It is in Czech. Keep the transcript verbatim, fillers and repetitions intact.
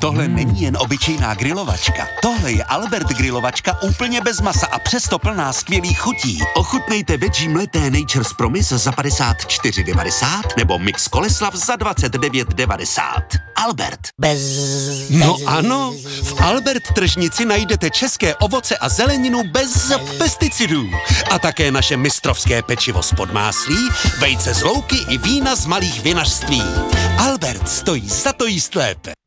Tohle není jen obyčejná grilovačka. Tohle je Albert grilovačka úplně bez masa a přesto plná skvělých chutí. Ochutnejte veggie mleté Nature's Promise za padesát čtyři devadesát nebo mix Koleslav za dvacet devět devadesát. Albert. Bez... No ano, v Albert tržnici najdete české ovoce a zeleninu bez pesticidů. A také naše mistrovské pečivo z podmáslí, vejce z louky i vína z malých vinařství. Albert stojí za to jíst lépe.